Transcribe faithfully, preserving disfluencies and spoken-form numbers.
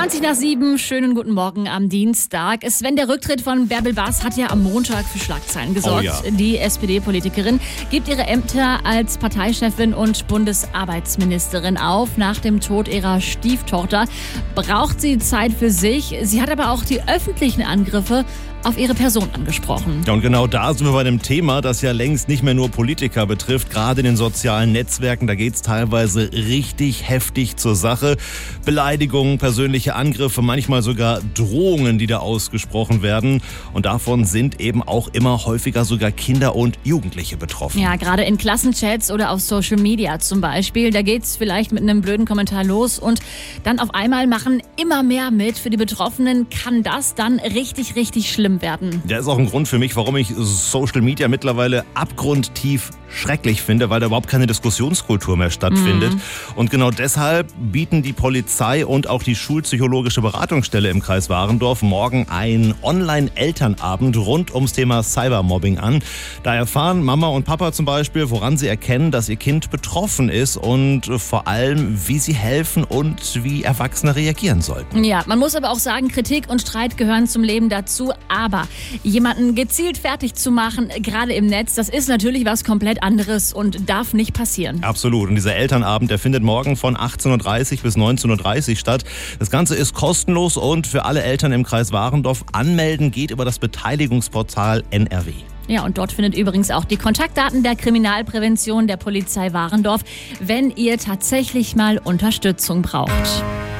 zwanzig nach sieben, schönen guten Morgen am Dienstag. Sven, der Rücktritt von Bärbel Bas hat ja am Montag für Schlagzeilen gesorgt. Oh ja. Die S P D-Politikerin gibt ihre Ämter als Parteichefin und Bundesarbeitsministerin auf. Nach dem Tod ihrer Stieftochter braucht sie Zeit für sich. Sie hat aber auch die öffentlichen Angriffe auf ihre Person angesprochen. Ja, und genau da sind wir bei dem Thema, das ja längst nicht mehr nur Politiker betrifft. Gerade in den sozialen Netzwerken, da geht es teilweise richtig heftig zur Sache. Beleidigungen, persönliche Angriffe, manchmal sogar Drohungen, die da ausgesprochen werden. Und davon sind eben auch immer häufiger sogar Kinder und Jugendliche betroffen. Ja, gerade in Klassenchats oder auf Social Media zum Beispiel. Da geht es vielleicht mit einem blöden Kommentar los und dann auf einmal machen immer mehr mit. Für die Betroffenen kann das dann richtig, richtig schlimm werden. Der ist auch ein Grund für mich, warum ich Social Media mittlerweile abgrundtief schrecklich finde, weil da überhaupt keine Diskussionskultur mehr stattfindet. Mhm. Und genau deshalb bieten die Polizei und auch die Schulpsychologische Beratungsstelle im Kreis Warendorf morgen einen Online-Elternabend rund ums Thema Cybermobbing an. Da erfahren Mama und Papa zum Beispiel, woran sie erkennen, dass ihr Kind betroffen ist und vor allem, wie sie helfen und wie Erwachsene reagieren sollten. Ja, man muss aber auch sagen, Kritik und Streit gehören zum Leben dazu. Aber jemanden gezielt fertig zu machen, gerade im Netz, das ist natürlich was komplett anderes und darf nicht passieren. Absolut. Und dieser Elternabend, der findet morgen von achtzehn Uhr dreißig bis neunzehn Uhr dreißig statt. Das Ganze ist kostenlos und für alle Eltern im Kreis Warendorf. Anmelden geht über das Beteiligungsportal N R W. Ja, und dort findet übrigens auch die Kontaktdaten der Kriminalprävention der Polizei Warendorf, wenn ihr tatsächlich mal Unterstützung braucht.